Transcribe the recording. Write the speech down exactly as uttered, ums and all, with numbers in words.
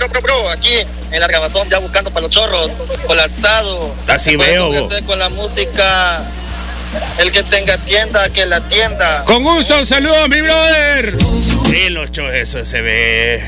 bro, bro, aquí en la Argabazón, ya buscando para los chorros, colapsado. Así veo. Con la música, el que tenga tienda, que la tienda. Con gusto, saludos, mi brother. Sí, los chorros, eso se ve.